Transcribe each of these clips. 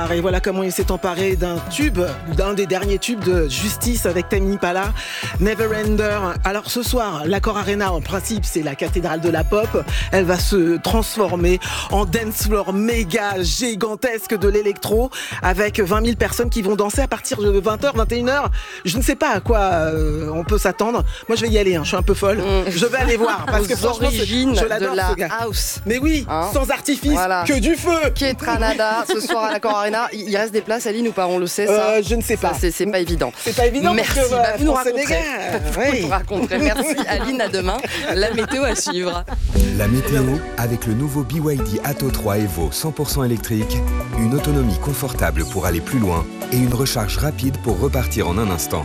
soir et voilà comment il s'est emparé d'un des derniers tubes de Justice avec Tame Impala, Neverender. Alors ce soir, l'Accor Arena, en principe, c'est la cathédrale de la pop. Elle va se transformer en dance floor méga gigantesque de l'électro avec 20 000 personnes qui vont danser à partir de 20h, 21h. Je ne sais pas à quoi on peut s'attendre. Moi, je vais y aller, je suis un peu folle. Je vais aller voir parce que franchement, je l'adore, de la ce gars. house. Mais oui, sans artifice, voilà. Que du feu. Pietranada, ce soir à l'Accor Arena. Il reste des places, Aline, ou pas? On le sait, ça je ne sais pas. C'est pas évident. C'est pas évident. Merci. Parce que, vous nous raconterez. Oui. Vous nous raconterez. Merci, Aline. À demain. La météo à suivre. La météo avec le nouveau BYD Atto 3 Evo 100% électrique. Une autonomie confortable pour aller plus loin et une recharge rapide pour repartir en un instant.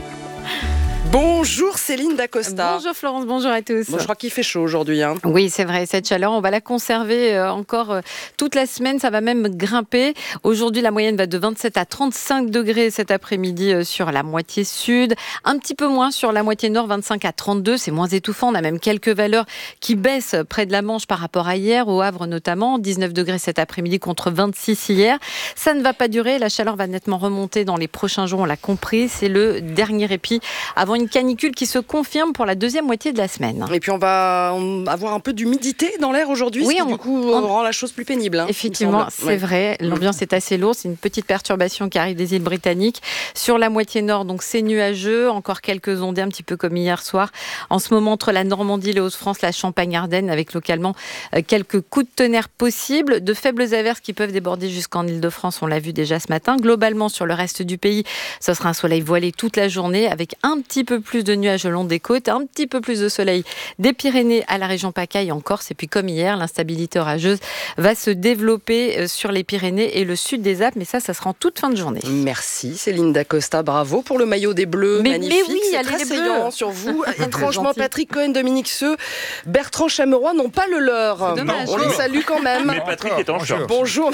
Bonjour Céline Dacosta. Bonjour Florence, bonjour à tous. Bon, je crois qu'il fait chaud aujourd'hui. Oui, c'est vrai, cette chaleur, on va la conserver encore toute la semaine, ça va même grimper. Aujourd'hui, la moyenne va de 27 à 35 degrés cet après-midi sur la moitié sud. Un petit peu moins sur la moitié nord, 25 à 32, c'est moins étouffant. On a même quelques valeurs qui baissent près de la Manche par rapport à hier, au Havre notamment. 19 degrés cet après-midi contre 26 hier. Ça ne va pas durer, la chaleur va nettement remonter dans les prochains jours, on l'a compris. C'est le dernier répit avant une canicule qui se confirme pour la deuxième moitié de la semaine. Et puis on va avoir un peu d'humidité dans l'air aujourd'hui, oui, ce qui du coup rend la chose plus pénible. Effectivement, c'est vrai. L'ambiance est assez lourde. C'est une petite perturbation qui arrive des îles britanniques. Sur la moitié nord, donc c'est nuageux. Encore quelques ondées, un petit peu comme hier soir. En ce moment, entre la Normandie, les Hauts-de-France, la Champagne-Ardenne, avec localement quelques coups de tonnerre possibles. De faibles averses qui peuvent déborder jusqu'en Île-de-France. On l'a vu déjà ce matin. Globalement, sur le reste du pays, ce sera un soleil voilé toute la journée avec un petit peu plus de nuages le long des côtes, un petit peu plus de soleil des Pyrénées à la région PACA et en Corse. Et puis comme hier, l'instabilité orageuse va se développer sur les Pyrénées et le sud des Alpes, mais ça sera en toute fin de journée. Merci Céline Dacosta, bravo pour le maillot des Bleus, magnifique. Mais oui, c'est allez très les saillant Bleus. sur vous. Étrangement, Patrick Cohen, Dominique Seux, Bertrand Chameroy n'ont pas le leur. Dommage. On les salue quand même. Mais Patrick est en short. Bonjour.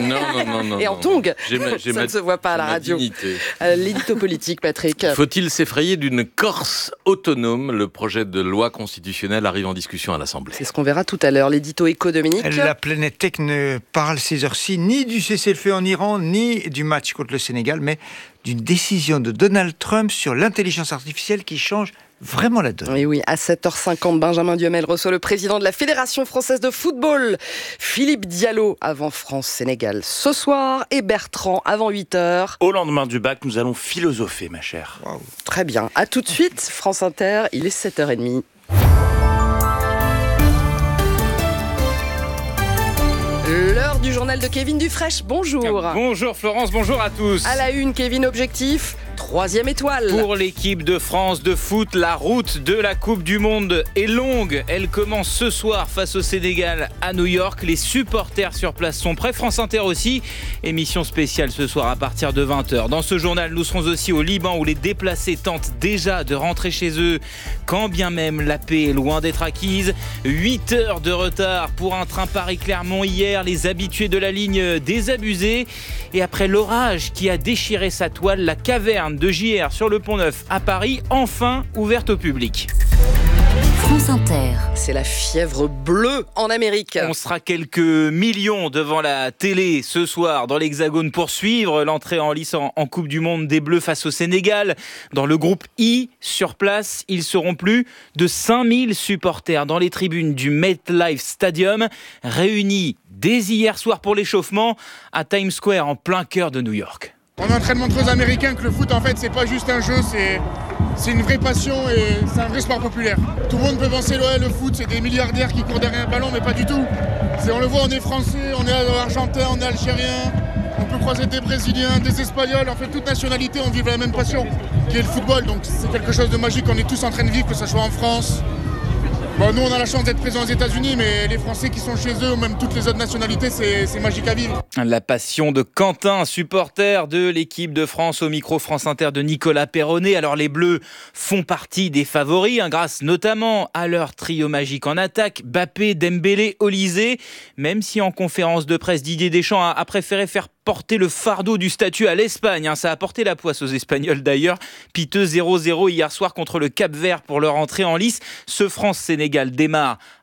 Non. Et en tongs. J'ai Ça ne se voit pas à la radio. Dignité. L'édito politique, Patrick. Faut-il s'effrayer d'une Corse autonome? Le projet de loi constitutionnelle arrive en discussion à l'Assemblée. C'est ce qu'on verra tout à l'heure. L'édito éco, Dominique. La planète tech ne parle ces heures-ci ni du cessez-le-feu en Iran, ni du match contre le Sénégal, mais d'une décision de Donald Trump sur l'intelligence artificielle qui change vraiment la donne. Et oui, à 7h50, Benjamin Duhamel reçoit le président de la Fédération française de football, Philippe Diallo, avant France-Sénégal ce soir, et Bertrand avant 8h. Au lendemain du bac, nous allons philosopher, ma chère. Wow. Très bien. À tout de suite, France Inter, il est 7h30. L'heure du journal de Kevin Dufresne, bonjour. Bonjour Florence, bonjour à tous. À la une, Kevin, objectif, 3e étoile. Pour l'équipe de France de foot, la route de la Coupe du Monde est longue. Elle commence ce soir face au Sénégal à New York. Les supporters sur place sont prêts. France Inter aussi. Émission spéciale ce soir à partir de 20h. Dans ce journal, nous serons aussi au Liban où les déplacés tentent déjà de rentrer chez eux. Quand bien même la paix est loin d'être acquise. 8 heures de retard pour un train Paris-Clermont hier. Les habitués de la ligne désabusés. Et après l'orage qui a déchiré sa toile, la caverne de JR sur le Pont-Neuf à Paris, enfin ouverte au public. France Inter. C'est la fièvre bleue en Amérique. On sera quelques millions devant la télé ce soir dans l'Hexagone pour suivre l'entrée en lice en Coupe du Monde des Bleus face au Sénégal. Dans le groupe I, sur place, ils seront plus de 5000 supporters dans les tribunes du MetLife Stadium, réunis dès hier soir pour l'échauffement à Times Square en plein cœur de New York. On est en train de montrer aux Américains que le foot, en fait, c'est pas juste un jeu, c'est une vraie passion et c'est un vrai sport populaire. Tout le monde peut penser, ouais, le foot, c'est des milliardaires qui courent derrière un ballon, mais pas du tout. On le voit, on est français, on est argentin, on est algérien, on peut croiser des Brésiliens, des Espagnols, en fait, toute nationalité, on vit la même passion, qui est le football. Donc c'est quelque chose de magique, on est tous en train de vivre, que ce soit en France. Bon, nous, on a la chance d'être présents aux États-Unis, mais les Français qui sont chez eux, ou même toutes les autres nationalités, c'est magique à vivre. La passion de Quentin, supporter de l'équipe de France, au micro France Inter de Nicolas Perronnet. Alors les Bleus font partie des favoris, grâce notamment à leur trio magique en attaque, Mbappé, Dembélé, Olysée. Même si en conférence de presse, Didier Deschamps a préféré faire porter le fardeau du statut à l'Espagne. Ça a porté la poisse aux Espagnols d'ailleurs. Piteux 0-0 hier soir contre le Cap-Vert pour leur entrée en lice. Ce France-Sénégal démarre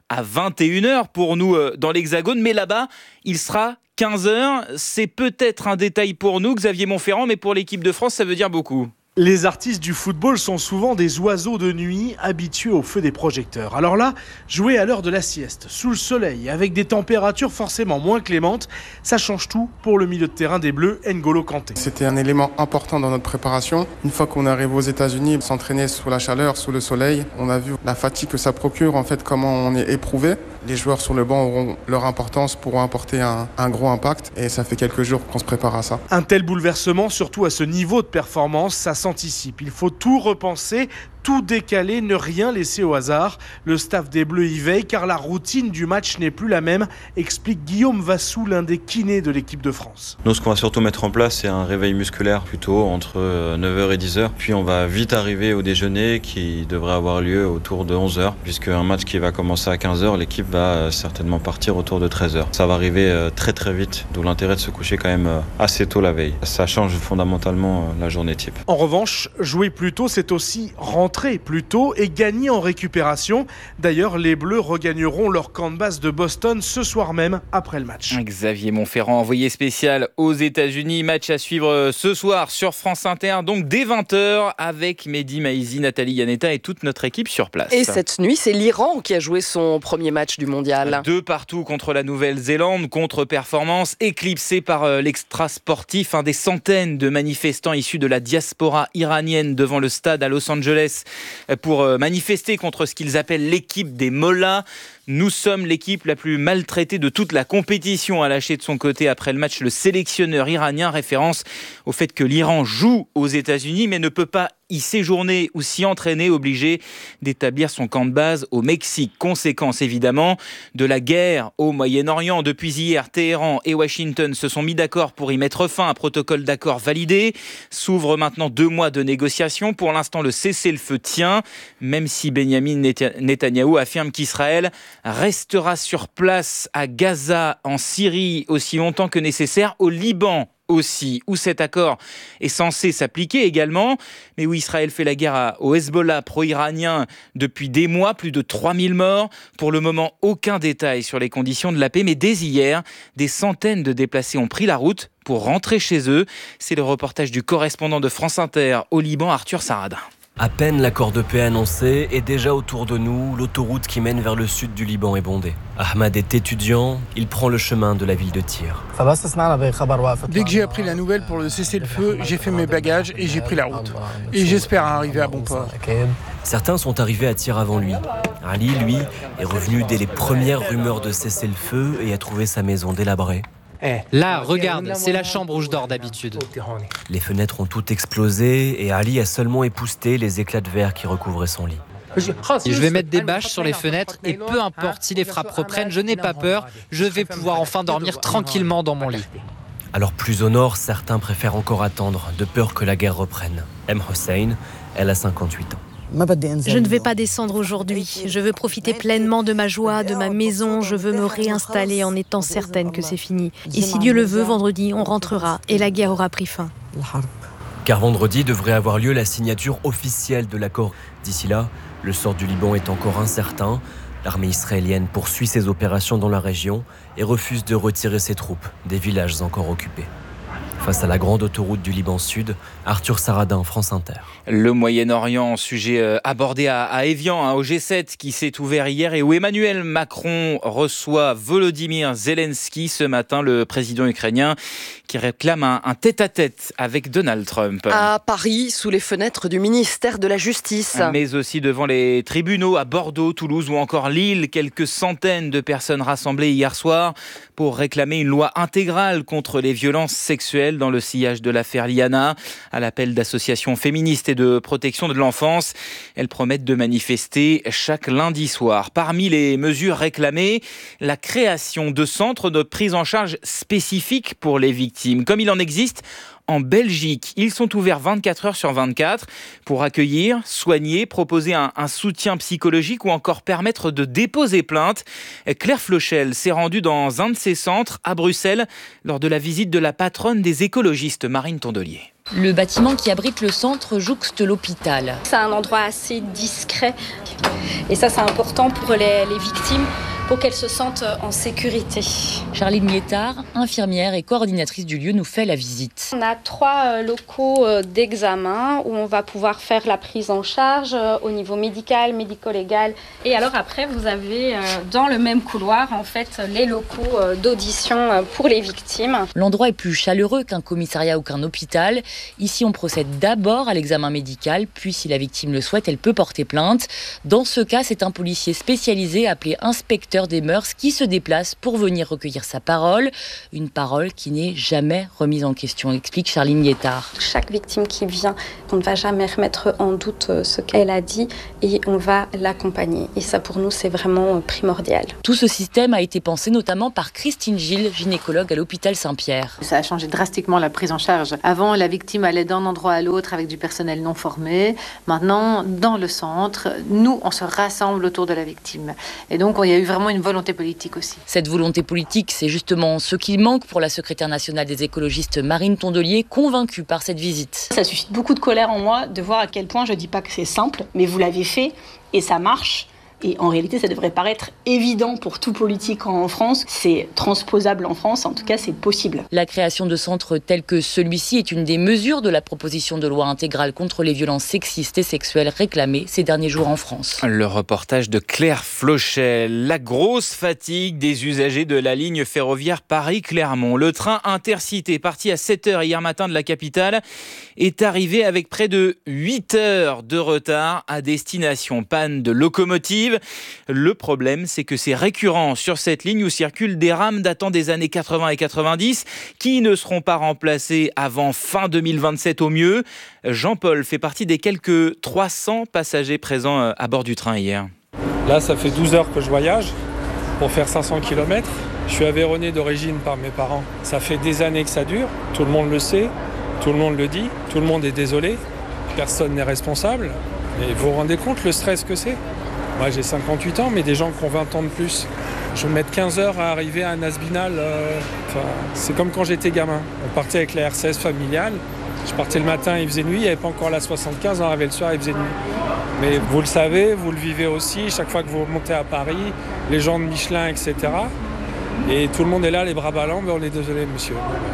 à 21h pour nous dans l'Hexagone, mais là-bas, il sera 15h. C'est peut-être un détail pour nous, Xavier Montferrand, mais pour l'équipe de France, ça veut dire beaucoup. Les artistes du football sont souvent des oiseaux de nuit habitués au feu des projecteurs. Alors là, jouer à l'heure de la sieste, sous le soleil, avec des températures forcément moins clémentes, ça change tout pour le milieu de terrain des Bleus, N'Golo Kanté. C'était un élément important dans notre préparation. Une fois qu'on arrive aux États-Unis, s'entraîner sous la chaleur, sous le soleil, on a vu la fatigue que ça procure, en fait, comment on est éprouvé. Les joueurs sur le banc auront leur importance, pourront apporter un gros impact et ça fait quelques jours qu'on se prépare à ça. Un tel bouleversement, surtout à ce niveau de performance, ça s'anticipe. Il faut tout repenser, tout décaler, ne rien laisser au hasard. Le staff des Bleus y veille car la routine du match n'est plus la même, explique Guillaume Vassou, l'un des kinés de l'équipe de France. Nous, ce qu'on va surtout mettre en place, c'est un réveil musculaire plutôt entre 9h et 10h. Puis on va vite arriver au déjeuner qui devrait avoir lieu autour de 11h, puisque un match qui va commencer à 15h, l'équipe va certainement partir autour de 13h. Ça va arriver très très vite, d'où l'intérêt de se coucher quand même assez tôt la veille. Ça change fondamentalement la journée type. En revanche, jouer plus tôt, c'est aussi rentrer plus tôt et gagner en récupération. D'ailleurs, les Bleus regagneront leur camp de base de Boston ce soir même après le match. Xavier Montferrand, envoyé spécial aux États-Unis. Match à suivre ce soir sur France Inter, donc dès 20h avec Mehdi Maizi, Nathalie Yanetta et toute notre équipe sur place. Et cette nuit, c'est l'Iran qui a joué son premier match du mondial. 2 partout contre la Nouvelle-Zélande, contre-performance éclipsée par l'extra sportif. Des centaines de manifestants issus de la diaspora iranienne devant le stade à Los Angeles pour manifester contre ce qu'ils appellent l'équipe des mollahs. Nous sommes l'équipe la plus maltraitée de toute la compétition, a lâché de son côté après le match le sélectionneur iranien, référence au fait que l'Iran joue aux États-Unis mais ne peut pas y séjourner ou s'y entraîner, obligé d'établir son camp de base au Mexique. Conséquence évidemment de la guerre au Moyen-Orient. Depuis hier, Téhéran et Washington se sont mis d'accord pour y mettre fin. Un protocole d'accord validé. S'ouvrent maintenant 2 mois de négociations. Pour l'instant, le cessez-le-feu tient, même si Benyamin Netanyahou affirme qu'Israël restera sur place à Gaza, en Syrie, aussi longtemps que nécessaire, au Liban aussi, où cet accord est censé s'appliquer également, mais où Israël fait la guerre au Hezbollah pro-iranien depuis des mois, plus de 3000 morts. Pour le moment, aucun détail sur les conditions de la paix, mais dès hier, des centaines de déplacés ont pris la route pour rentrer chez eux. C'est le reportage du correspondant de France Inter au Liban, Arthur Saradin. À peine l'accord de paix annoncé, et déjà autour de nous, l'autoroute qui mène vers le sud du Liban est bondée. Ahmad est étudiant, il prend le chemin de la ville de Tyr. Dès que j'ai appris la nouvelle pour le cessez-le-feu, j'ai fait mes bagages et j'ai pris la route. Et j'espère arriver à bon port. Certains sont arrivés à Tyr avant lui. Ali, lui, est revenu dès les premières rumeurs de cessez-le-feu et a trouvé sa maison délabrée. Là, regarde, c'est la chambre où je dors d'habitude. Les fenêtres ont toutes explosé et Ali a seulement épousseté les éclats de verre qui recouvraient son lit. Je vais mettre des bâches sur les fenêtres et peu importe si les frappes reprennent, je n'ai pas peur. Je vais pouvoir enfin dormir tranquillement dans mon lit. Alors plus au nord, certains préfèrent encore attendre, de peur que la guerre reprenne. M. Hossein, elle a 58 ans. Je ne vais pas descendre aujourd'hui. Je veux profiter pleinement de ma joie, de ma maison. Je veux me réinstaller en étant certaine que c'est fini. Et si Dieu le veut, vendredi, on rentrera et la guerre aura pris fin. Car vendredi devrait avoir lieu la signature officielle de l'accord. D'ici là, le sort du Liban est encore incertain. L'armée israélienne poursuit ses opérations dans la région et refuse de retirer ses troupes des villages encore occupés. Face à la grande autoroute du Liban Sud, Arthur Saradin, France Inter. Le Moyen-Orient, sujet abordé à Évian, au G7 qui s'est ouvert hier et où Emmanuel Macron reçoit Volodymyr Zelensky ce matin, le président ukrainien qui réclame un tête-à-tête avec Donald Trump. À Paris, sous les fenêtres du ministère de la Justice. Mais aussi devant les tribunaux à Bordeaux, Toulouse ou encore Lille. Quelques centaines de personnes rassemblées hier soir pour réclamer une loi intégrale contre les violences sexuelles dans le sillage de l'affaire Liana. À l'appel d'associations féministes et de protection de l'enfance, elles promettent de manifester chaque lundi soir. Parmi les mesures réclamées, la création de centres de prise en charge spécifiques pour les victimes, comme il en existe en Belgique. Ils sont ouverts 24 heures sur 24 pour accueillir, soigner, proposer un soutien psychologique ou encore permettre de déposer plainte. Claire Flochel s'est rendue dans un de ces centres à Bruxelles lors de la visite de la patronne des écologistes, Marine Tondelier. Le bâtiment qui abrite le centre jouxte l'hôpital. C'est un endroit assez discret et ça c'est important pour les victimes, pour qu'elles se sentent en sécurité. Charline Liétard, infirmière et coordinatrice du lieu, nous fait la visite. On a 3 locaux d'examen où on va pouvoir faire la prise en charge au niveau médical, médico-légal. Et alors après, vous avez dans le même couloir en fait les locaux d'audition pour les victimes. L'endroit est plus chaleureux qu'un commissariat ou qu'un hôpital. Ici, on procède d'abord à l'examen médical, puis si la victime le souhaite, elle peut porter plainte. Dans ce cas, c'est un policier spécialisé appelé inspecteur des mœurs qui se déplace pour venir recueillir sa parole. Une parole qui n'est jamais remise en question, explique Charline Liétard. Chaque victime qui vient, on ne va jamais remettre en doute ce qu'elle a dit et on va l'accompagner. Et ça, pour nous, c'est vraiment primordial. Tout ce système a été pensé notamment par Christine Gilles, gynécologue à l'hôpital Saint-Pierre. Ça a changé drastiquement la prise en charge. Avant, la victime allait d'un endroit à l'autre avec du personnel non formé. Maintenant, dans le centre, nous, on se rassemble autour de la victime. Et donc, il y a eu vraiment une volonté politique aussi. Cette volonté politique, c'est justement ce qui manque pour la secrétaire nationale des écologistes Marine Tondelier, convaincue par cette visite. Ça suscite beaucoup de colère en moi de voir à quel point, je ne dis pas que c'est simple, mais vous l'avez fait et ça marche. Et en réalité, ça devrait paraître évident pour tout politique en France. C'est transposable en France, en tout cas, c'est possible. La création de centres tels que celui-ci est une des mesures de la proposition de loi intégrale contre les violences sexistes et sexuelles réclamée ces derniers jours en France. Le reportage de Claire Flochel. La grosse fatigue des usagers de la ligne ferroviaire Paris-Clermont. Le train Intercité, parti à 7h hier matin de la capitale, est arrivé avec près de 8 heures de retard à destination. Panne de locomotive. Le problème, c'est que c'est récurrent sur cette ligne où circulent des rames datant des années 80 et 90 qui ne seront pas remplacées avant fin 2027 au mieux. Jean-Paul fait partie des quelques 300 passagers présents à bord du train hier. Là, ça fait 12 heures que je voyage pour faire 500 km. Je suis aveyronné d'origine par mes parents. Ça fait des années que ça dure. Tout le monde le sait, tout le monde le dit, tout le monde est désolé. Personne n'est responsable. Et vous vous rendez compte le stress que c'est ? Moi, j'ai 58 ans, mais des gens qui ont 20 ans de plus. Je vais mettre 15 heures à arriver à Nasbinal. C'est comme quand j'étais gamin. On partait avec la R16 familiale. Je partais le matin, il faisait nuit. Il n'y avait pas encore la 75. On arrivait le soir, il faisait nuit. Mais vous le savez, vous le vivez aussi. Chaque fois que vous montez à Paris, les gens de Michelin, etc. Et tout le monde est là, les bras ballants. Mais on est désolé, monsieur.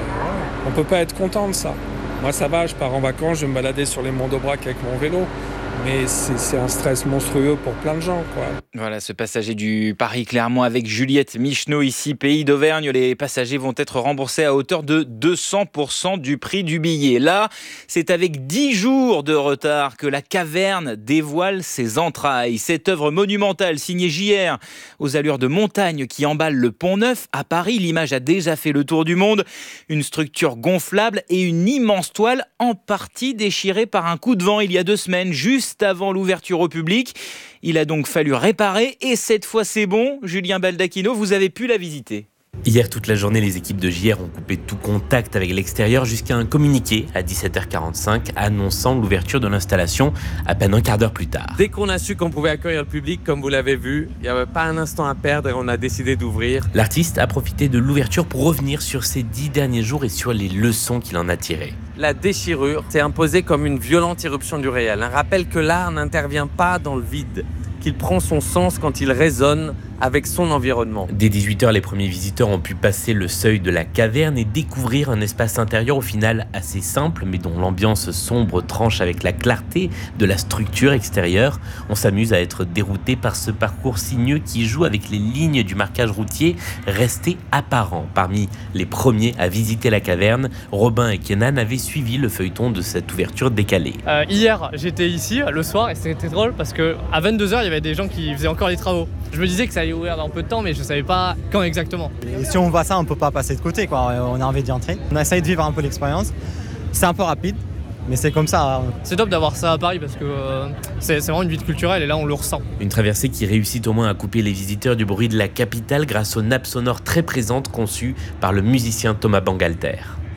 On ne peut pas être content de ça. Moi, ça va. Je pars en vacances. Je vais me balader sur les monts d'Aubrac avec mon vélo. Mais c'est un stress monstrueux pour plein de gens, quoi. Voilà, ce passager du Paris-Clermont avec Juliette Micheneau, ici, Pays d'Auvergne. Les passagers vont être remboursés à hauteur de 200% du prix du billet. Là, c'est avec 10 jours de retard que la caverne dévoile ses entrailles. Cette œuvre monumentale signée JR aux allures de montagne qui emballe le Pont-Neuf à Paris. L'image a déjà fait le tour du monde. Une structure gonflable et une immense toile en partie déchirée par un coup de vent il y a 2 semaines, juste avant l'ouverture au public. Il a donc fallu réparer et cette fois c'est bon. Julien Baldacchino, vous avez pu la visiter. Hier, toute la journée, les équipes de JR ont coupé tout contact avec l'extérieur jusqu'à un communiqué à 17h45 annonçant l'ouverture de l'installation à peine un quart d'heure plus tard. Dès qu'on a su qu'on pouvait accueillir le public, comme vous l'avez vu, il n'y avait pas un instant à perdre et on a décidé d'ouvrir. L'artiste a profité de l'ouverture pour revenir sur ces 10 derniers jours et sur les leçons qu'il en a tirées. La déchirure s'est imposée comme une violente irruption du réel. Un rappel que l'art n'intervient pas dans le vide, qu'il prend son sens quand il résonne avec son environnement. Dès 18h, les premiers visiteurs ont pu passer le seuil de la caverne et découvrir un espace intérieur au final assez simple, mais dont l'ambiance sombre tranche avec la clarté de la structure extérieure. On s'amuse à être dérouté par ce parcours sinueux qui joue avec les lignes du marquage routier resté apparent. Parmi les premiers à visiter la caverne, Robin et Kenan avaient suivi le feuilleton de cette ouverture décalée. Hier, j'étais ici le soir et c'était drôle parce qu'à 22h, il y avait des gens qui faisaient encore des travaux. Je me disais que ça allait ouvrir dans peu de temps, mais je ne savais pas quand exactement. Et si on voit ça, on ne peut pas passer de côté, quoi. On a envie d'y entrer. On essaye de vivre un peu l'expérience. C'est un peu rapide, mais c'est comme ça. C'est top d'avoir ça à Paris parce que c'est vraiment une vie culturelle et là, on le ressent. Une traversée qui réussit au moins à couper les visiteurs du bruit de la capitale grâce aux nappes sonores très présentes conçues par le musicien Thomas Bangalter.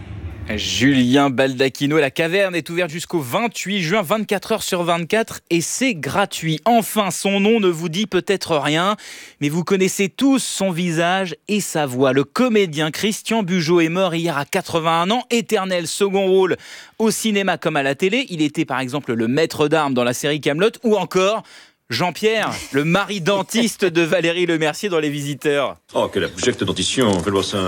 Julien Baldacchino, la caverne est ouverte jusqu'au 28 juin, 24 heures sur 24 et c'est gratuit. Enfin, son nom ne vous dit peut-être rien, mais vous connaissez tous son visage et sa voix. Le comédien Christian Bugeaud est mort hier à 81 ans, éternel second rôle au cinéma comme à la télé. Il était par exemple le maître d'armes dans la série Kaamelott ou encore Jean-Pierre, le mari dentiste de Valérie Lemercier dans Les Visiteurs. Oh, quelle abjecte dentition, fais-le ça.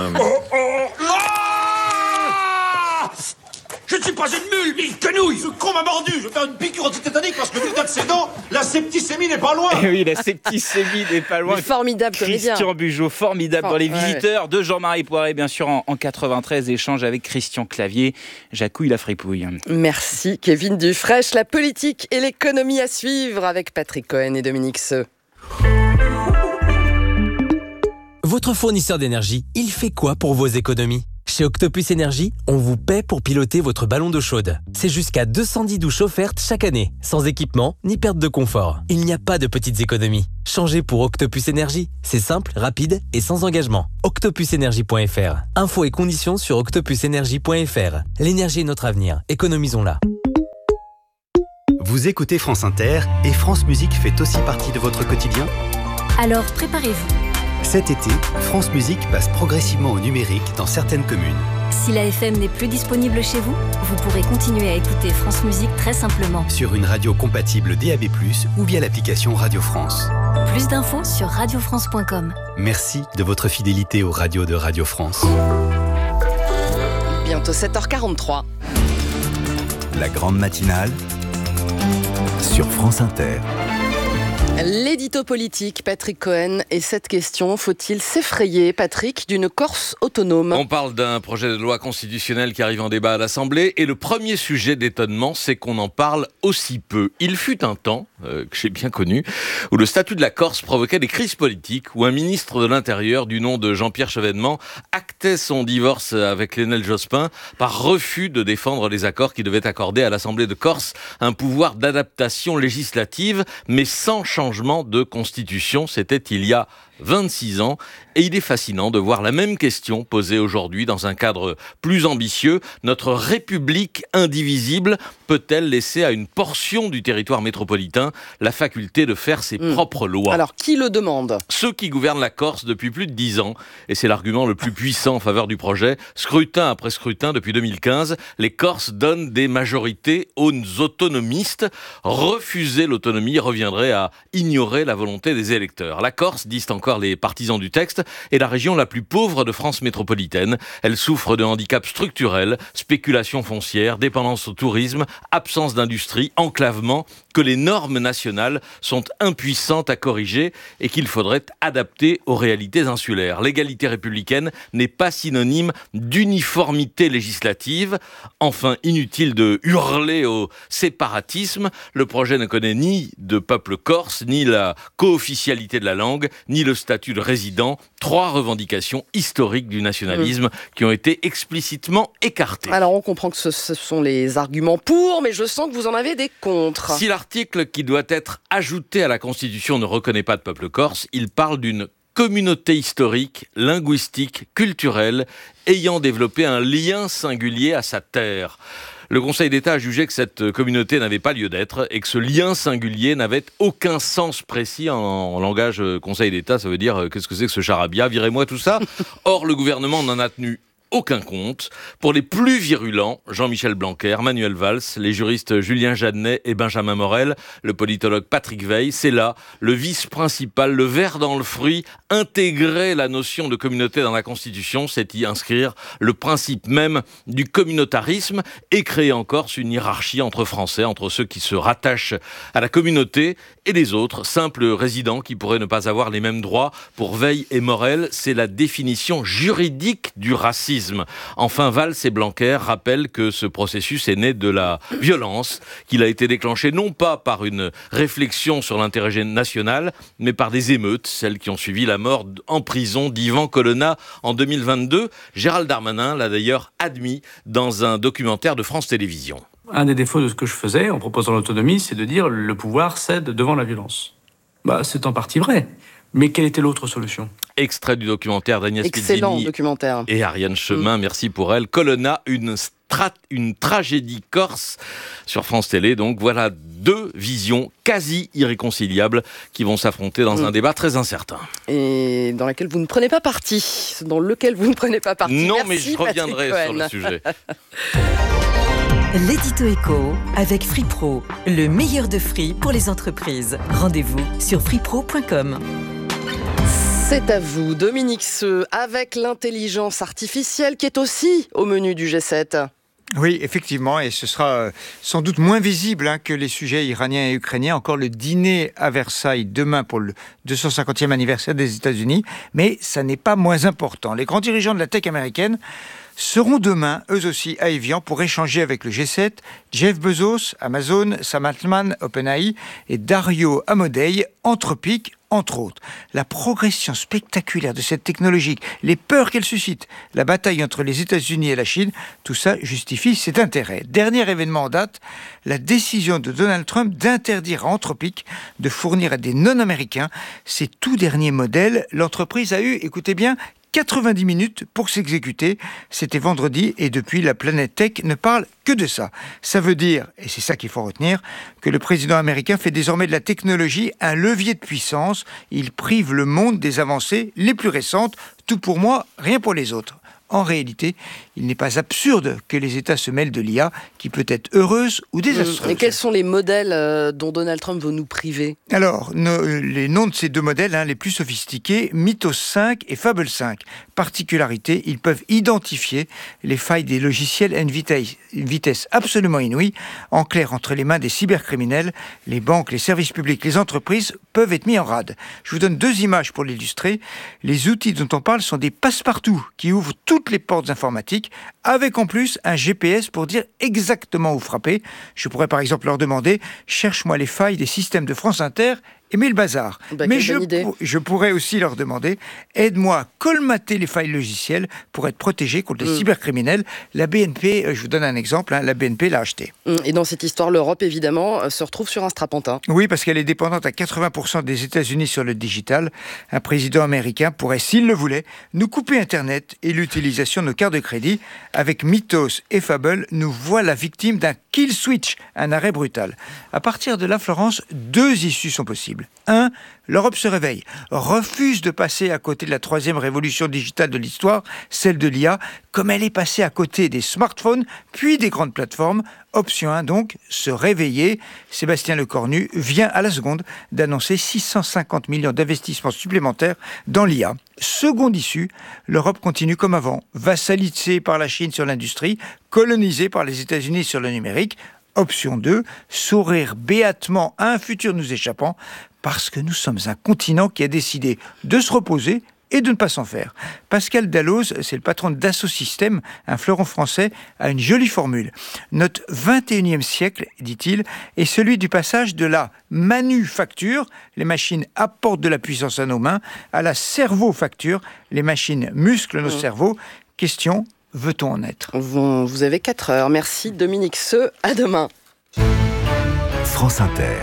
Je ne suis pas une mule, mais une quenouille. Ce con m'a mordu. Je vais faire une piqûre antitétanique parce que vu l'état de ses dents, la septicémie n'est pas loin. Et oui, la septicémie n'est pas loin. Mais formidable comédien. Christian Bugeaud, formidable dans Les Visiteurs de Jean-Marie Poiret, bien sûr, en 93. Échange avec Christian Clavier. Jacouille la fripouille. Merci Kevin Dufraîche. La politique et l'économie à suivre avec Patrick Cohen et Dominique Seux. Votre fournisseur d'énergie, il fait quoi pour vos économies ? Chez Octopus Énergie, on vous paie pour piloter votre ballon d'eau chaude. C'est jusqu'à 210 douches offertes chaque année, sans équipement ni perte de confort. Il n'y a pas de petites économies. Changez pour Octopus Énergie. C'est simple, rapide et sans engagement. octopusenergie.fr. Infos et conditions sur octopusenergie.fr. L'énergie est notre avenir. Économisons-la. Vous écoutez France Inter et France Musique fait aussi partie de votre quotidien ? Alors préparez-vous. Cet été, France Musique passe progressivement au numérique dans certaines communes. Si la FM n'est plus disponible chez vous, vous pourrez continuer à écouter France Musique très simplement. Sur une radio compatible DAB+, ou via l'application Radio France. Plus d'infos sur radiofrance.com. Merci de votre fidélité aux radios de Radio France. Bientôt 7h43. La grande matinale sur France Inter. L'édito politique, Patrick Cohen, et cette question, faut-il s'effrayer, Patrick, d'une Corse autonome ? On parle d'un projet de loi constitutionnelle qui arrive en débat à l'Assemblée, et le premier sujet d'étonnement, c'est qu'on en parle aussi peu. Il fut un temps, que j'ai bien connu, où le statut de la Corse provoquait des crises politiques, où un ministre de l'Intérieur du nom de Jean-Pierre Chevènement actait son divorce avec Lionel Jospin par refus de défendre les accords qui devaient accorder à l'Assemblée de Corse un pouvoir d'adaptation législative, mais sans changement de constitution. C'était il y a 26 ans, et il est fascinant de voir la même question posée aujourd'hui dans un cadre plus ambitieux. Notre République indivisible peut-elle laisser à une portion du territoire métropolitain la faculté de faire ses propres lois ? Alors, qui le demande ? Ceux qui gouvernent la Corse depuis plus de 10 ans, et c'est l'argument le plus puissant en faveur du projet. Scrutin après scrutin depuis 2015, les Corses donnent des majorités aux autonomistes. Refuser l'autonomie reviendrait à ignorer la volonté des électeurs. La Corse, disent encore les partisans du texte, est la région la plus pauvre de France métropolitaine. Elle souffre de handicaps structurels, spéculation foncière, dépendance au tourisme, absence d'industrie, enclavement, que les normes nationales sont impuissantes à corriger et qu'il faudrait adapter aux réalités insulaires. L'égalité républicaine n'est pas synonyme d'uniformité législative. Enfin, inutile de hurler au séparatisme. Le projet ne connaît ni de peuple corse, ni la co-officialité de la langue, ni le statut de résident. 3 revendications historiques du nationalisme qui ont été explicitement écartées. Alors on comprend que ce sont les arguments pour, mais je sens que vous en avez des contre. Si l'article qui doit être ajouté à la Constitution ne reconnaît pas de peuple corse, il parle d'une communauté historique, linguistique, culturelle, ayant développé un lien singulier à sa terre. Le Conseil d'État a jugé que cette communauté n'avait pas lieu d'être et que ce lien singulier n'avait aucun sens précis en langage Conseil d'État. Ça veut dire, qu'est-ce que c'est que ce charabia ? Virez-moi tout ça. Or, le gouvernement n'en a tenu aucun compte. Pour les plus virulents, Jean-Michel Blanquer, Manuel Valls, les juristes Julien Jeannet et Benjamin Morel, le politologue Patrick Veil, c'est là le vice principal, le ver dans le fruit. Intégrer la notion de communauté dans la Constitution, c'est y inscrire le principe même du communautarisme et créer en Corse une hiérarchie entre Français, entre ceux qui se rattachent à la communauté et les autres, simples résidents qui pourraient ne pas avoir les mêmes droits. Pour Veil et Morel, c'est la définition juridique du racisme. Enfin, Valls et Blanquer rappellent que ce processus est né de la violence, qu'il a été déclenché non pas par une réflexion sur l'intérêt national, mais par des émeutes, celles qui ont suivi la mort en prison d'Yvan Colonna en 2022. Gérald Darmanin l'a d'ailleurs admis dans un documentaire de France Télévisions. Un des défauts de ce que je faisais en proposant l'autonomie, c'est de dire le pouvoir cède devant la violence. C'est en partie vrai. Mais quelle était l'autre solution ? Extrait du documentaire d'Agnès Excellent Pizzini documentaire. et Ariane Chemin, merci pour elle. Colonna, une tragédie corse sur France Télé. Donc voilà deux visions quasi irréconciliables qui vont s'affronter dans un débat très incertain. Et dans lequel vous ne prenez pas parti. Non, Merci, mais je reviendrai sur le sujet. L'édito éco avec Free Pro, le meilleur de Free pour les entreprises. Rendez-vous sur freepro.com. C'est à vous, Dominique Seux, avec l'intelligence artificielle qui est aussi au menu du G7. Oui, effectivement, et ce sera sans doute moins visible que les sujets iraniens et ukrainiens. Encore le dîner à Versailles demain pour le 250e anniversaire des États-Unis, mais ça n'est pas moins important. Les grands dirigeants de la tech américaine seront demain, eux aussi, à Évian pour échanger avec le G7, Jeff Bezos, Amazon, Sam Altman, OpenAI et Dario Amodei, Anthropic, entre autres. La progression spectaculaire de cette technologie, les peurs qu'elle suscite, la bataille entre les États-Unis et la Chine, tout ça justifie cet intérêt. Dernier événement en date, la décision de Donald Trump d'interdire à Anthropic de fournir à des non-américains ses tout derniers modèles. L'entreprise a eu, écoutez bien, 90 minutes pour s'exécuter. C'était vendredi et depuis, la planète tech ne parle que de ça. Ça veut dire, et c'est ça qu'il faut retenir, que le président américain fait désormais de la technologie un levier de puissance. Il prive le monde des avancées les plus récentes. Tout pour moi, rien pour les autres. En réalité, il n'est pas absurde que les États se mêlent de l'IA, qui peut être heureuse ou désastreuse. Et quels sont les modèles dont Donald Trump veut nous priver ? Alors, les noms de ces deux modèles, les plus sophistiqués, Mythos 5 et Fable 5. Particularité, ils peuvent identifier les failles des logiciels à une vitesse absolument inouïe. En clair, entre les mains des cybercriminels, les banques, les services publics, les entreprises peuvent être mis en rade. Je vous donne deux images pour l'illustrer. Les outils dont on parle sont des passe-partout qui ouvrent toutes les portes informatiques, avec en plus un GPS pour dire exactement où frapper. Je pourrais par exemple leur demander « Cherche-moi les failles des systèmes de France Inter » et mets le bazar. Mais je pourrais aussi leur demander « Aide-moi à colmater les failles logicielles pour être protégé contre les cybercriminels ». La BNP, je vous donne un exemple, la BNP l'a acheté. Et dans cette histoire, l'Europe, évidemment, se retrouve sur un strapontin. Oui, parce qu'elle est dépendante à 80% des États-Unis sur le digital. Un président américain pourrait, s'il le voulait, nous couper Internet et l'utilisation de nos cartes de crédit. Avec Mythos et Fable, nous voilà victimes d'un kill switch, un arrêt brutal. À partir de là, Florence, deux issues sont possibles. 1. L'Europe se réveille, refuse de passer à côté de la troisième révolution digitale de l'histoire, celle de l'IA, comme elle est passée à côté des smartphones, puis des grandes plateformes. Option 1 donc, se réveiller. Sébastien Lecornu vient à la seconde d'annoncer 650 millions d'investissements supplémentaires dans l'IA. Seconde issue, l'Europe continue comme avant, vassalisée par la Chine sur l'industrie, colonisée par les États-Unis sur le numérique. Option 2, sourire béatement à un futur nous échappant, parce que nous sommes un continent qui a décidé de se reposer et de ne pas s'en faire. Pascal Dalloz, c'est le patron de Dassault Systèmes, un fleuron français, a une jolie formule. Notre 21e siècle, dit-il, est celui du passage de la manufacture, les machines apportent de la puissance à nos mains, à la cerveau-facture, les machines musclent nos cerveaux. Question, veut-on en être ? Vous avez 4 heures. Merci Dominique Seux. À demain. France Inter.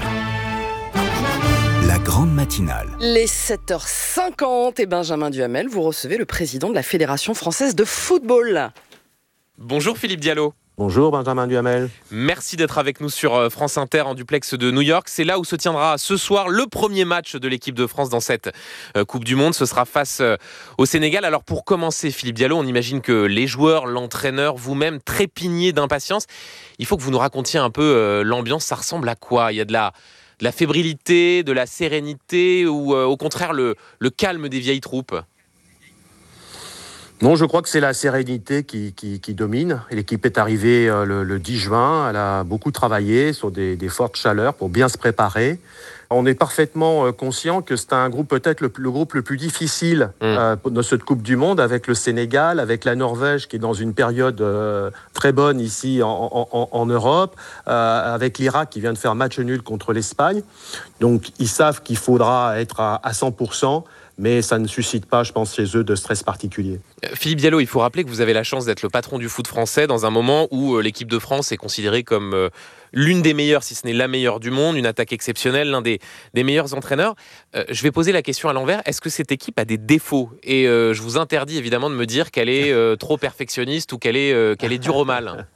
La grande matinale. Les 7h50 et Benjamin Duhamel, vous recevez le président de la Fédération française de football. Bonjour Philippe Diallo. Bonjour Benjamin Duhamel. Merci d'être avec nous sur France Inter en duplex de New York. C'est là où se tiendra ce soir le premier match de l'équipe de France dans cette Coupe du Monde. Ce sera face au Sénégal. Alors pour commencer Philippe Diallo, on imagine que les joueurs, l'entraîneur, vous-même trépignez d'impatience. Il faut que vous nous racontiez un peu l'ambiance. Ça ressemble à quoi ? Il y a de la fébrilité, de la sérénité ou au contraire le calme des vieilles troupes ? Non, je crois que c'est la sérénité qui domine. L'équipe est arrivée le 10 juin. Elle a beaucoup travaillé sur des fortes chaleurs pour bien se préparer. On est parfaitement conscient que c'est un groupe, peut-être le groupe le plus difficile de cette Coupe du Monde, avec le Sénégal, avec la Norvège qui est dans une période très bonne ici en Europe, avec l'Irak qui vient de faire match nul contre l'Espagne. Donc ils savent qu'il faudra être à 100%. mais ça ne suscite pas, je pense, chez eux de stress particulier. Philippe Diallo, il faut rappeler que vous avez la chance d'être le patron du foot français dans un moment où l'équipe de France est considérée comme l'une des meilleures, si ce n'est la meilleure du monde, une attaque exceptionnelle, l'un des meilleurs entraîneurs. Je vais poser la question à l'envers. Est-ce que cette équipe a des défauts ? Et je vous interdis évidemment de me dire qu'elle est trop perfectionniste ou qu'elle est dure au mal.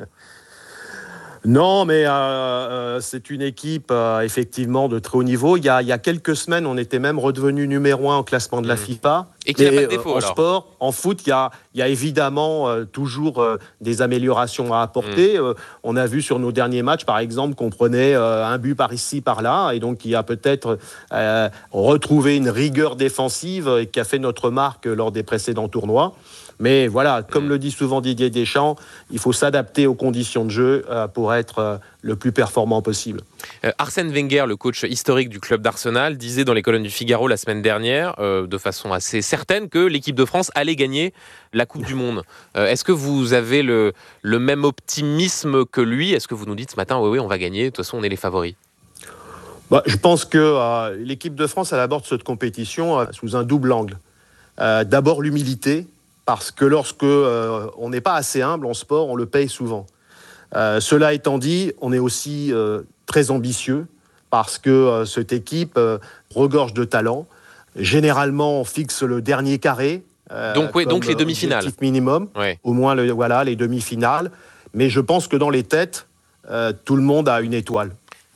Non, mais c'est une équipe effectivement de très haut niveau. Il y a quelques semaines, on était même redevenu numéro 1 au classement de la FIFA. Et qu'il n'y a pas de défaut, en alors. sport, en foot, il y a évidemment toujours des améliorations à apporter. On a vu sur nos derniers matchs, par exemple, qu'on prenait un but par ici, par là, et donc il y a peut-être retrouvé une rigueur défensive qui a fait notre marque lors des précédents tournois. Mais voilà, comme le dit souvent Didier Deschamps, il faut s'adapter aux conditions de jeu pour être le plus performant possible. Arsène Wenger, le coach historique du club d'Arsenal, disait dans les colonnes du Figaro la semaine dernière, de façon assez certaine, que l'équipe de France allait gagner la Coupe du Monde. Est-ce que vous avez le même optimisme que lui ? Est-ce que vous nous dites ce matin, oui, on va gagner, de toute façon, on est les favoris ? Je pense que l'équipe de France, elle aborde cette compétition sous un double angle. D'abord l'humilité, parce que lorsque on n'est pas assez humble en sport, on le paye souvent. Cela étant dit, on est aussi très ambitieux parce que cette équipe regorge de talent. Généralement, on fixe le dernier carré. Donc les demi-finales. Minimum, au moins les demi-finales. Mais je pense que dans les têtes, tout le monde a une étoile.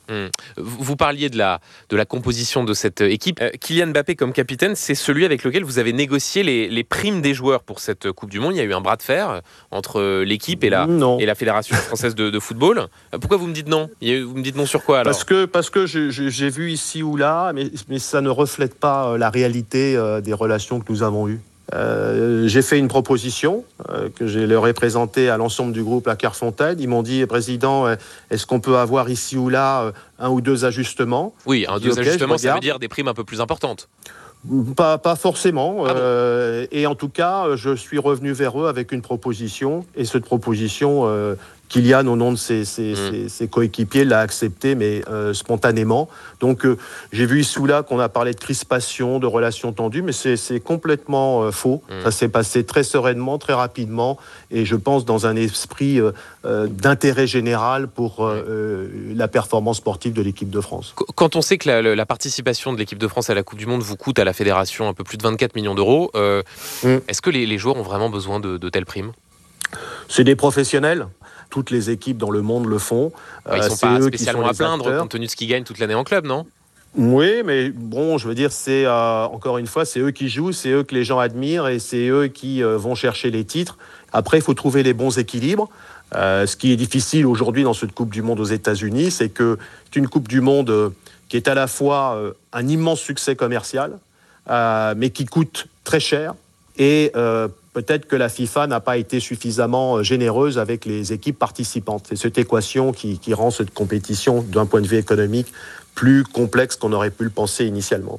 Vous parliez de la composition de cette équipe. Kylian Mbappé comme capitaine, c'est celui avec lequel vous avez négocié les primes des joueurs pour cette Coupe du Monde. Il y a eu un bras de fer entre l'équipe et la Fédération française de football. Pourquoi vous me dites non ? Vous me dites non sur quoi alors ? Parce que j'ai vu ici ou là, mais ça ne reflète pas la réalité des relations que nous avons eues. J'ai fait une proposition que je leur ai présentée à l'ensemble du groupe à Clairefontaine. Ils m'ont dit, président, est-ce qu'on peut avoir ici ou là un ou deux ajustements ? Oui, deux ajustements, ça veut dire des primes un peu plus importantes. Pas forcément. Et en tout cas, je suis revenu vers eux avec une proposition. Et cette proposition, Kylian, au nom de ses coéquipiers, l'a acceptée, mais spontanément. Donc, j'ai vu ici ou là qu'on a parlé de crispation, de relations tendues, mais c'est complètement faux. Ça s'est passé très sereinement, très rapidement, et je pense dans un esprit d'intérêt général pour la performance sportive de l'équipe de France. Quand on sait que la participation de l'équipe de France à la Coupe du Monde vous coûte à la fédération un peu plus de 24 millions d'euros, est-ce que les joueurs ont vraiment besoin de telles primes ? C'est des professionnels. Toutes les équipes dans le monde le font. Ils ne sont pas spécialement à plaindre compte tenu de ce qu'ils gagnent toute l'année en club, non ? Oui, mais bon, je veux dire, c'est encore une fois, c'est eux qui jouent, c'est eux que les gens admirent et c'est eux qui vont chercher les titres. Après, il faut trouver les bons équilibres. Ce qui est difficile aujourd'hui dans cette Coupe du Monde aux États-Unis, c'est que c'est une Coupe du Monde qui est à la fois un immense succès commercial, mais qui coûte très cher et peut-être que la FIFA n'a pas été suffisamment généreuse avec les équipes participantes. C'est cette équation qui rend cette compétition, d'un point de vue économique, plus complexe qu'on aurait pu le penser initialement.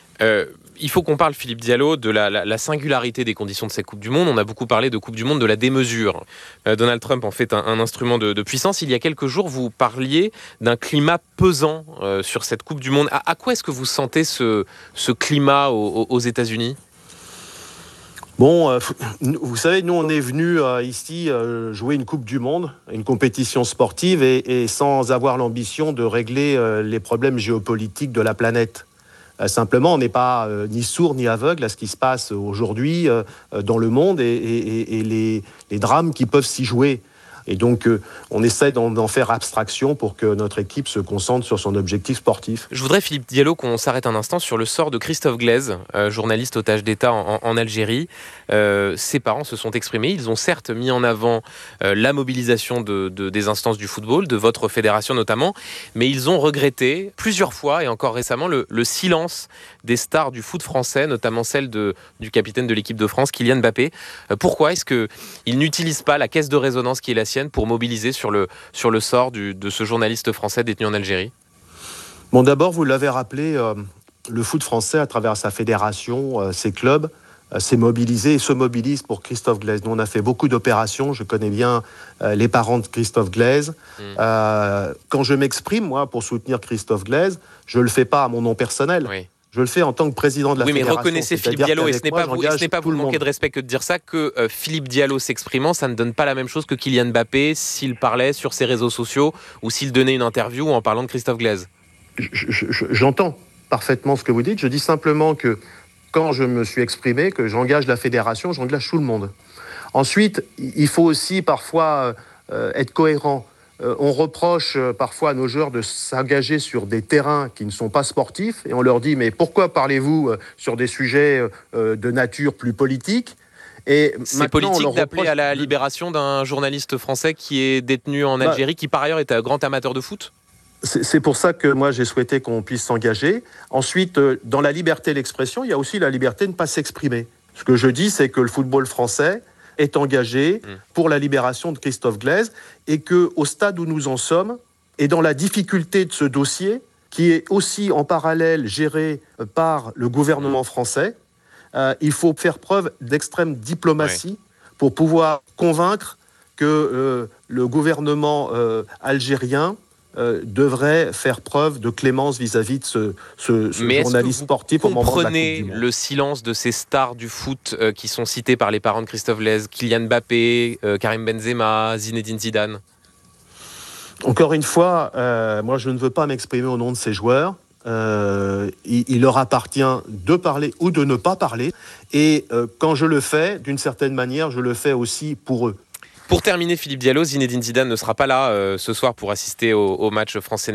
Il faut qu'on parle, Philippe Diallo, de la singularité des conditions de cette Coupe du Monde. On a beaucoup parlé de Coupe du Monde de la démesure. Donald Trump en fait un instrument de puissance. Il y a quelques jours, vous parliez d'un climat pesant sur cette Coupe du Monde. À quoi est-ce que vous sentez ce climat aux États-Unis ? Bon, vous savez, nous, on est venus ici jouer une Coupe du Monde, une compétition sportive, et sans avoir l'ambition de régler les problèmes géopolitiques de la planète. Simplement, on n'est pas ni sourd ni aveugle à ce qui se passe aujourd'hui dans le monde et les drames qui peuvent s'y jouer. Et donc, on essaie d'en faire abstraction pour que notre équipe se concentre sur son objectif sportif. Je voudrais, Philippe Diallo, qu'on s'arrête un instant sur le sort de Christophe Glaise, journaliste otage d'État en Algérie. Ses parents se sont exprimés. Ils ont certes mis en avant la mobilisation des instances du football, de votre fédération notamment, mais ils ont regretté plusieurs fois, et encore récemment, le silence des stars du foot français, notamment celle du capitaine de l'équipe de France, Kylian Mbappé. Pourquoi est-ce qu'ils n'utilisent pas la caisse de résonance qui est la sienne pour mobiliser sur le sort de ce journaliste français détenu en Algérie ? Bon, d'abord, vous l'avez rappelé, le foot français, à travers sa fédération, ses clubs, s'est mobilisé et se mobilise pour Christophe Glaise. Nous, on a fait beaucoup d'opérations. Je connais bien les parents de Christophe Glaise. Quand je m'exprime, moi, pour soutenir Christophe Glaise, je ne le fais pas à mon nom personnel. Oui. Je le fais en tant que président de la fédération. Oui, mais reconnaissez Philippe Diallo, et ce n'est pas vous manquer de respect que de dire ça, que Philippe Diallo s'exprimant, ça ne donne pas la même chose que Kylian Mbappé s'il parlait sur ses réseaux sociaux ou s'il donnait une interview en parlant de Christophe Glaise. J'entends parfaitement ce que vous dites. Je dis simplement que quand je me suis exprimé, que j'engage la fédération, j'engage tout le monde. Ensuite, il faut aussi parfois être cohérent. On reproche parfois à nos joueurs de s'engager sur des terrains qui ne sont pas sportifs et on leur dit mais pourquoi parlez-vous sur des sujets de nature plus politique ? Et c'est politique d'appeler à la libération d'un journaliste français qui est détenu en Algérie, qui par ailleurs est un grand amateur de foot ? C'est pour ça que moi j'ai souhaité qu'on puisse s'engager. Ensuite, dans la liberté d'expression, il y a aussi la liberté de ne pas s'exprimer. Ce que je dis, c'est que le football français est engagé pour la libération de Christophe Glaise et qu'au stade où nous en sommes, et dans la difficulté de ce dossier, qui est aussi en parallèle géré par le gouvernement français, il faut faire preuve d'extrême diplomatie pour pouvoir convaincre que le gouvernement algérien devrait faire preuve de clémence vis-à-vis de ce journaliste sportif au moment de la Coupe du Monde. Comprenez le silence de ces stars du foot qui sont cités par les parents de Christophe Glaise, Kylian Mbappé, Karim Benzema, Zinedine Zidane? Encore une fois, moi je ne veux pas m'exprimer au nom de ces joueurs. Il leur appartient de parler ou de ne pas parler. Et quand je le fais, d'une certaine manière, je le fais aussi pour eux. Pour terminer, Philippe Diallo, Zinedine Zidane ne sera pas là ce soir pour assister au match France-Sénégal.